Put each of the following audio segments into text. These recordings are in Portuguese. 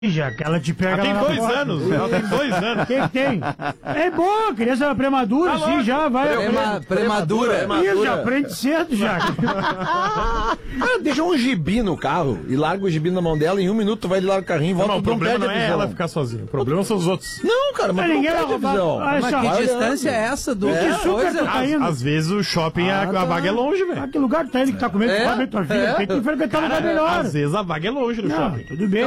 Já que ela te pega Ela lá tem na 2 porta. anos. Ela tem 2 anos. O que tem? É bom, a criança prematura, sim, já vai. Premadura. Isso, já aprende cedo, já. Deixa um gibi no carro e larga o gibi na mão dela, em 1 minuto tu vai lá no carrinho e volta. Não, o problema não perde a é visão. ela ficar sozinha. O problema são os outros. Não, cara, mas Ninguém não vai perde a roubar. visão. Olha Mas só, que olha, distância é essa do que super coisa? tu tá indo? Às vezes o shopping, a vaga é longe, velho. Que lugar tu tá indo que tá comendo fome, tua filha? Tem que frequentar um lugar melhor. Às vezes a vaga é longe do Não, shopping. tudo bem.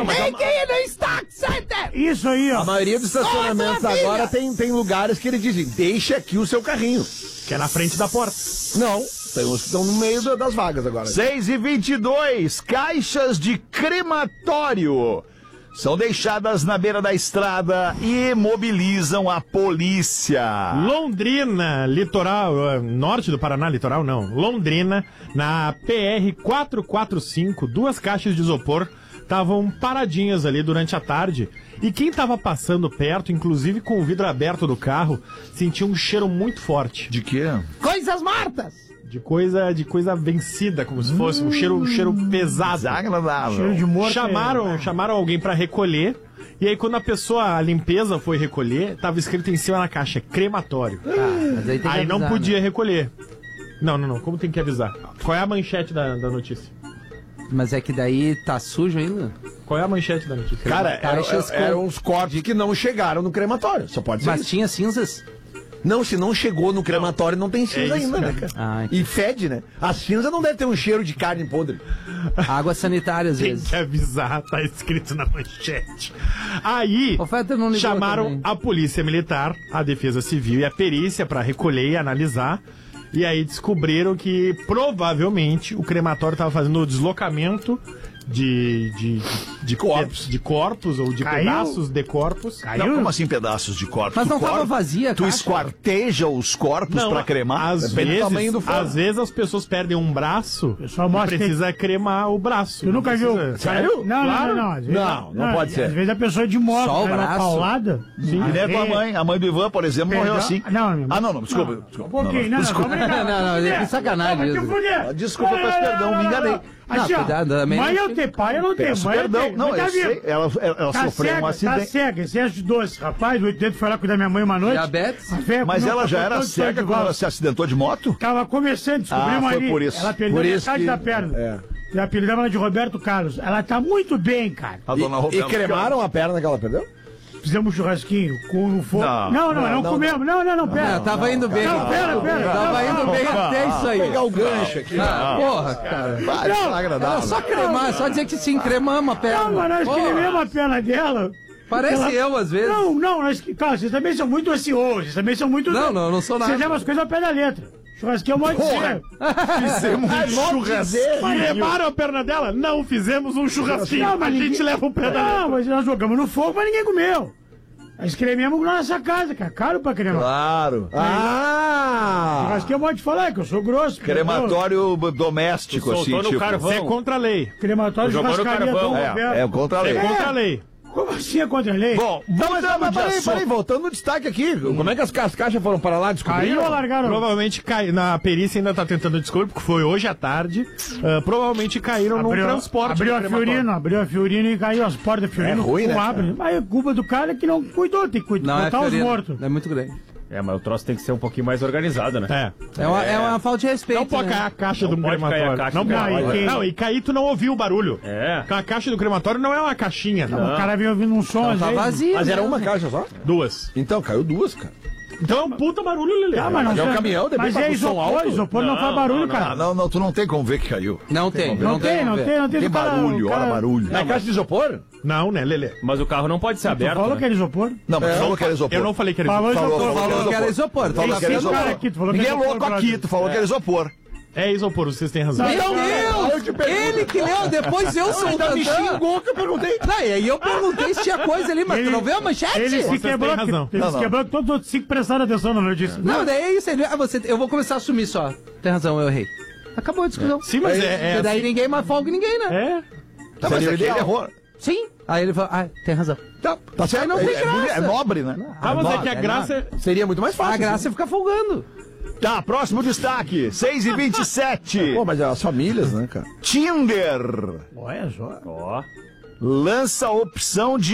Isso aí, ó. A maioria dos estacionamentos agora tem lugares que eles dizem, deixa aqui o seu carrinho. Que é na frente da porta. Não, tem uns que estão no meio das vagas agora. 6h22, caixas de crematório são deixadas na beira da estrada e mobilizam a polícia. Londrina, litoral, norte do Paraná, litoral não. Londrina, na PR 445, 2 caixas de isopor estavam paradinhas ali durante a tarde. E quem estava passando perto, inclusive com o vidro aberto do carro, sentia um cheiro muito forte. De quê? Coisas mortas! De coisa vencida, como se fosse um cheiro pesado. Desagradável. Cheiro de morto. Chamaram alguém pra recolher. E aí quando a limpeza foi recolher, tava escrito em cima na caixa, crematório. Mas aí tem que Aí não avisar, podia né? recolher. Não. Como tem que avisar? Qual é a manchete da notícia? Mas é que daí tá sujo ainda? Qual é a manchete da notícia? Cara, Caixas com- eram os corpos que não chegaram no crematório. Só pode ser Mas isso. tinha cinzas? Não, se não chegou no crematório, não tem cinza isso ainda, né, mesmo. cara? Ah, E fede, né? A cinza não deve ter um cheiro de carne podre. água sanitária às Tem vezes. que avisar, tá escrito na manchete. Aí, O Fetter não ligou chamaram também. a polícia militar, a defesa civil e a perícia pra recolher e analisar. E aí descobriram que provavelmente o crematório tava fazendo o deslocamento de corpos ou de Caiu? pedaços de corpos. Não, como assim pedaços de corpos? Mas não Tu tava corta- vazia a Tu caixa? esquarteja os corpos Não, pra cremar? às Depende do tamanho do vezes, forno. às vezes as pessoas perdem um braço Pessoal e mostra precisa cremar o braço. Tu nunca viu? Sério? Não, Claro. não. Às vezes, Não pode ser. Às vezes a pessoa é de moto, Só o cai uma braço? paulada. E nem a tua mãe, a mãe do Ivan, por exemplo, morreu assim. Não, Desculpa. Um pouquinho, não, Desculpa. Que sacanagem isso. Desculpa, peço perdão, me enganei. Assim, ó, cuidado, também mãe não- eu tenho, pai eu não tenho, Peço mãe eu perdão. tenho. Não, Mas eu tá sei. vivo. Ela Tá sofreu um cega, acidente. tá cega, excesso de doce. Rapaz, 8 dedos foi lá cuidar da minha mãe uma noite. Diabetes? A véia Mas comeu ela já um era pacote de cega de quando volta. ela se acidentou de moto? Tava começando, descobrimos foi ali. por isso. Ela perdeu Por isso metade que- da perna. E apelidamos ela de Roberto Carlos. Ela tá muito bem, cara. A dona E Roberta. cremaram a perna que ela perdeu? Fizemos um churrasquinho com o fogo. Não, Não comemos. Não, pera. Tava indo bem. Não, pera. Tava indo bem até isso aí. Pegar o gancho aqui. Porra, cara. Era só cremar, só dizer que sim, cremamos a perna. Não, mas nós Porra, queremos a perna dela. Parece Ela- eu, às vezes. Não, cara, vocês também são muito ansiosos, vocês também são muito... Não, eu não sou nada. Vocês levam as coisas ao pé da letra. Churrasquinho é um monte de ser. Fizemos um churrasco. Cremaram a perna dela? Não, fizemos um churrasquinho. Não, A mas gente ninguém- leva um pedaço. Não, mas nós jogamos no fogo, mas ninguém comeu. Nós crememos na nossa casa, cara. Caro pra cremar. Claro. Churrasquinho pode falar, que eu sou grosso. Crematório doméstico, assim, Soltou no tipo. carvão. Você é contra a lei. Crematório Jogou no churrascaria carvão. Dom É Roberto. contra a lei. É contra a lei. Como assim é contra a lei? Bom, mudando de assunto. Peraí, voltando no destaque aqui. Como é que as caixas foram para lá? Aí Descobriram? ou largaram? Provavelmente caiu. Na perícia ainda tá tentando descobrir, porque foi hoje à tarde. Provavelmente caíram num transporte. Abriu do a crematório. Fiorina e caiu as portas da Fiorina. É ruim, né, abre. Mas a culpa do cara é que não cuidou, tem que Não, é botar os Fiorino. mortos. É muito grande. É, mas o troço tem que ser um pouquinho mais organizado, né? É uma falta de respeito. Não pode né? cair a caixa Não do pode cair a crematório. caixa Não do pode. crematório. Não, e cair tu não ouviu o barulho. É. A caixa do crematório não é uma caixinha. O cara veio ouvindo um som. às Tá vezes. vazio. Mas era né? uma caixa só? 2. Então, caiu 2, cara. Então é um puta barulho, Lelê. Ah, mas não Mas é um sei. caminhão, de Mas repente, é com som isopor, alto. isopor não faz barulho, cara. Não, tu não tem como ver que caiu. Não tem. Não tem. Tem o cara- barulho, o cara- olha barulho. É caixa de isopor? Não, né, Lelê? Mas o carro não pode ser Tu aberto. falou né? que era isopor? Não, mas falou que era isopor. Eu não falei que era Falou isopor. isopor. Falou que era isopor. Falou que era Tem isopor. cara aqui, tu falou que Ninguém é era isopor, louco aqui, brother. tu falou que era isopor. É isopor, vocês têm razão. Meu Deus! Ele que leu, depois eu sou o Ainda me Tantan. xingou que eu perguntei. Não, e aí eu perguntei se tinha coisa ali, mas tu não viu a manchete? Ele se Vocês quebrou, têm razão. ele se quebrou que todos os outros 5 prestaram atenção na notícia. Não, daí é isso. Eu vou começar a assumir só. Tem razão, eu errei. Acabou a discussão. Sim, mas Porque daí ninguém mais folga ninguém, né? É. Tá, mas aqui ele errou. Sim. Aí ele falou, tem razão. Tá certo? não tem É graça. nobre, né? Ah, mas é que a é graça é... Seria muito mais fácil. A graça é ficar folgando. Tá, próximo destaque. 6h27. Pô, mas é as famílias, né, cara? Tinder. Olha só. Ó. lança a opção de